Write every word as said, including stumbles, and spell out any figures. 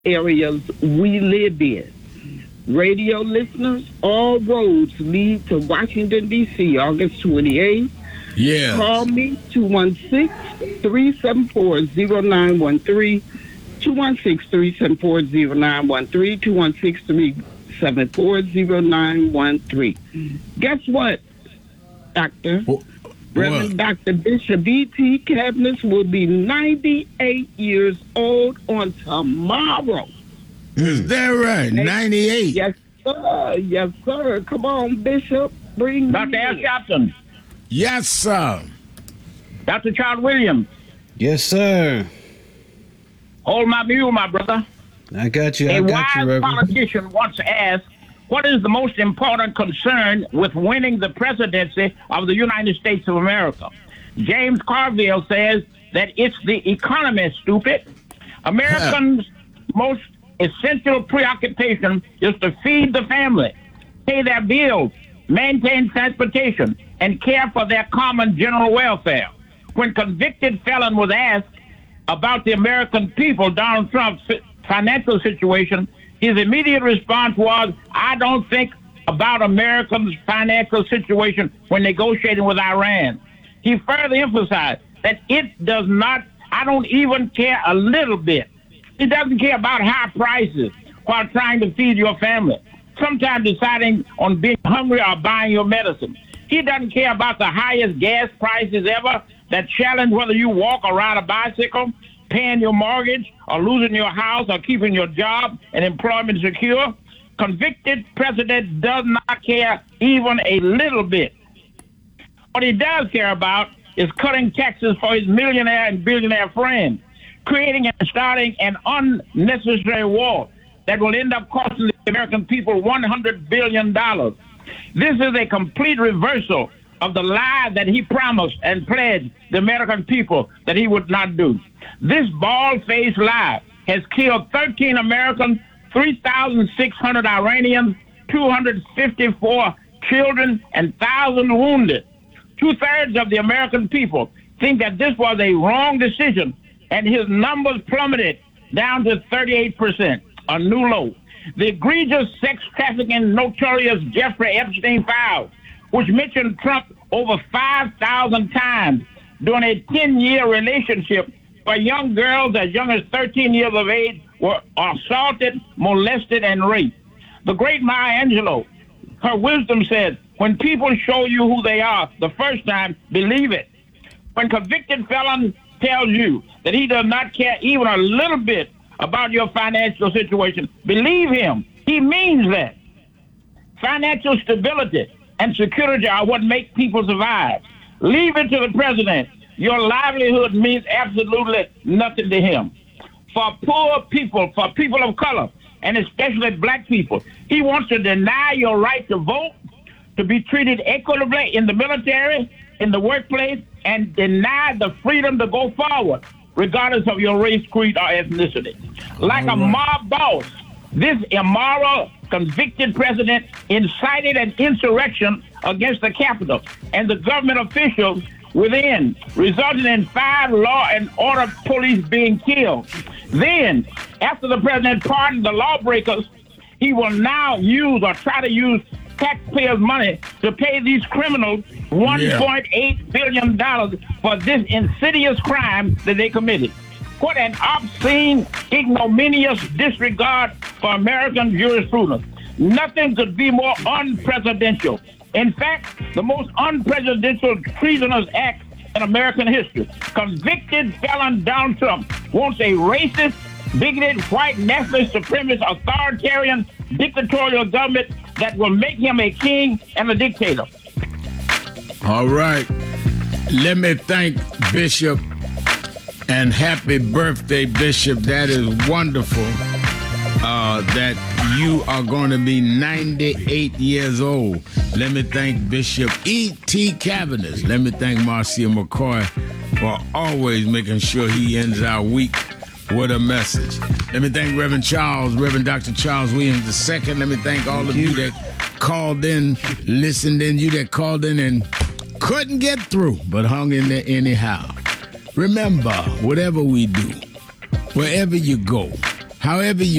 areas we live in. Radio listeners, all roads lead to Washington, D C, August twenty-eighth. Call Yes. me two one six, three seven four, zero nine one three, two one six, three seven four, zero nine one three, two one six, three seven four, zero nine one three. Guess what, Doctor? Wh- Reverend What? Doctor Bishop E T. Cabinets will be ninety-eight years old on tomorrow. Is that right? ninety-eight. Yes, sir. Yes, sir. Come on, Bishop. Bring Doctor me Al in. Sharpton, Yes, sir. Doctor Charles Williams, Yes, sir. hold my mule, my brother. I got you. I A got you, wise Reverend. politician once asked, what is the most important concern with winning the presidency of the United States of America? James Carville says that it's the economy, stupid. Americans' most essential preoccupation is to feed the family, pay their bills, maintain transportation, and care for their common general welfare. When convicted felon was asked about the American people, Donald Trump's fi- financial situation, his immediate response was, I don't think about Americans' financial situation when negotiating with Iran. He further emphasized that it does not, I don't even care a little bit. He doesn't care about high prices while trying to feed your family, sometimes deciding on being hungry or buying your medicine. He doesn't care about the highest gas prices ever that challenge whether you walk or ride a bicycle, paying your mortgage or losing your house or keeping your job and employment secure. Convicted president does not care even a little bit. What he does care about is cutting taxes for his millionaire and billionaire friends, creating and starting an unnecessary war that will end up costing the American people one hundred billion dollars. This is a complete reversal of the lie that he promised and pledged the American people that he would not do. This bald-faced lie has killed thirteen Americans, three thousand six hundred Iranians, two hundred fifty-four children, and thousands wounded. Two-thirds of the American people think that this was a wrong decision, and his numbers plummeted down to thirty-eight percent, a new low. The egregious sex trafficking notorious Jeffrey Epstein files, which mentioned Trump over five thousand times during a ten-year relationship where young girls as young as thirteen years of age were assaulted, molested, and raped. The great Maya Angelou, her wisdom says, when people show you who they are the first time, believe it. When convicted felon tells you that he does not care even a little bit about your financial situation, believe him. He means that. Financial stability and security are what make people survive. Leave it to the president. Your livelihood means absolutely nothing to him. For poor people, for people of color, and especially black people, he wants to deny your right to vote, to be treated equitably in the military, in the workplace, and deny the freedom to go forward, regardless of your race, creed, or ethnicity. Like a mob boss, this immoral, convicted president incited an insurrection against the Capitol and the government officials within, resulting in five law and order police being killed. Then, after the president pardoned the lawbreakers, he will now use or try to use taxpayers' money to pay these criminals one point eight billion dollars for this insidious crime that they committed. What an obscene, ignominious disregard for American jurisprudence. Nothing could be more unpresidential. In fact, the most unpresidential treasonous act in American history. Convicted felon Donald Trump wants a racist, bigoted, white, nationalist, supremacist, authoritarian, dictatorial government that will make him a king and a dictator. All right. Let me thank Bishop, and happy birthday, Bishop. That is wonderful uh, that you are going to be ninety-eight years old. Let me thank Bishop E T. Cabinets. Let me thank Marcia McCoy for always making sure he ends our week with a message. Let me thank Reverend Charles, Reverend Doctor Charles Williams the second. Let me thank all of you that called in, listened in, you that called in and couldn't get through, but hung in there anyhow. Remember, whatever we do, wherever you go, however you